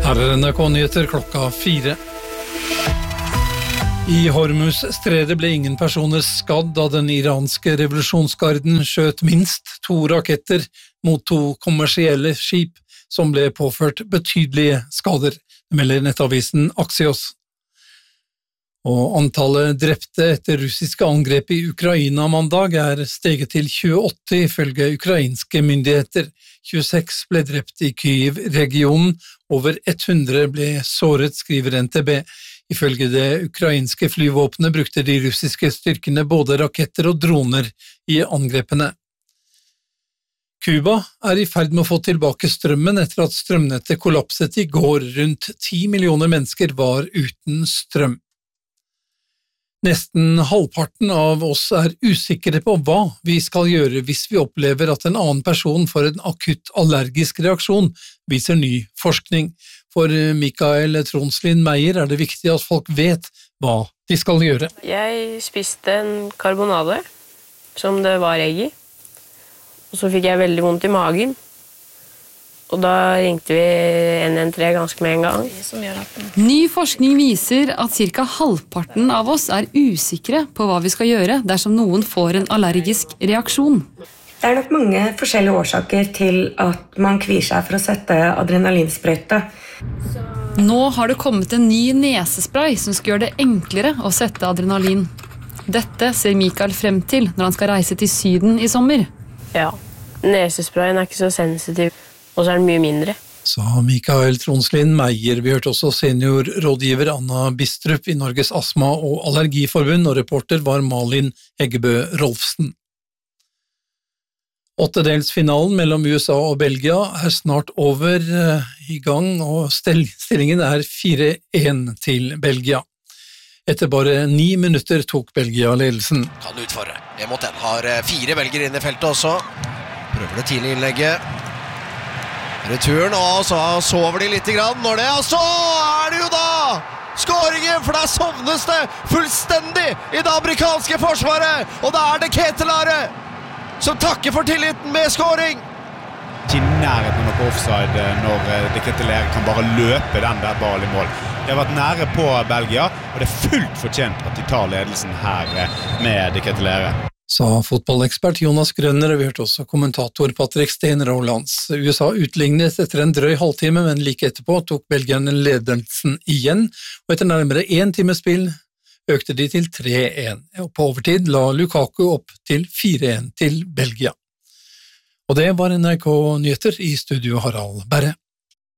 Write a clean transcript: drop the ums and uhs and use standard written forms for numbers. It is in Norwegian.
Her NRK-nyheter klokka 4. I Hormuz-stredet ble ingen personer skadd da den iranske revolusjonsgarden skjøt minst 2 raketter mot 2 kommersielle skip som ble påført betydelige skader, melder nettavisen Axios. Og antallet drepte etter russiske angrep i Ukraina mandag steget til 28 ifølge ukrainske myndigheter. 26 ble drept i Kyiv-regionen, over 100 ble såret, skriver NTB. Ifølge det ukrainske flyvåpenet brukte de russiske styrkene både raketter og droner i angrepene. Kuba i ferd med å få tilbake strømmen etter at strømnettet kollapset i går. Rundt 10 millioner mennesker var uten strøm. Nesten halvparten av oss usikre på hva vi skal gjøre hvis vi opplever at en annen person får en akutt allergisk reaksjon, viser ny forskning. For Mikael Tronslien Meyer det viktig at folk vet hva de skal gjøre. Jeg spiste en karbonade som det var egg i, og så fikk jeg veldig vondt i magen. Og da ringte vi 113 ganske med en gang. Ny forskning viser at ca. halvparten av oss usikre på hva vi skal gjøre dersom noen får en allergisk reaksjon. Det nok mange forskjellige årsaker til at man kvier seg for å sette adrenalinsprøyte. Nå har det kommet en ny nesespray som skal gjøre det enklere å sette adrenalin. Dette ser Mikael frem til når han skal reise til Syden i sommer. Ja, nesesprayen ikke så sensitiv. Og så det mye mindre. Sa Mikael Tronslien Meyer. Vi hørte også seniorrådgiver Anna Bistrup i Norges Astma- og Allergiforbund, og reporter var Malin Heggebø Rolfsen. 8-delsfinalen mellom USA og Belgia snart over i gang, og stillingen 4-1 til Belgia. Etter bare 9 minutter tok Belgia ledelsen. Kan utfordre. Det mot den har 4 belger inn i feltet også. Prøver det tidlig innlegget. Returen, og så sover de litt grann når det, og så det jo da skåringen, for der sovnes det fullstendig i det amerikanske forsvaret, og da det Ketelare som takker for tilliten med skåring. Ikke nærheten nok offside når det Ketelare kan bare løpe den der ballen i mål. Det har vært nære på Belgia, og det fullt fortjent at de tar ledelsen her med det Ketelare. Sa fotballekspert Jonas Grønner, og vi hørte også kommentator Patrick Steen-Rolands. USA utlignet etter en drøy halvtime, men like etterpå tok belgierne ledelsen igjen, og etter nærmere 1 times spill økte de til 3-1. Og på overtid la Lukaku opp til 4-1 til Belgia. Og det var NRK Nyheter, i studio Harald Berre.